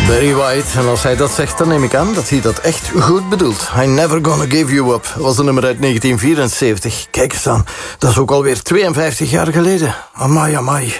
Barry White. En als hij dat zegt, dan neem ik aan dat hij dat echt goed bedoelt. I Never Gonna Give You Up was een nummer uit 1974. Kijk eens aan, dat is ook alweer 52 jaar geleden. Amai, amai.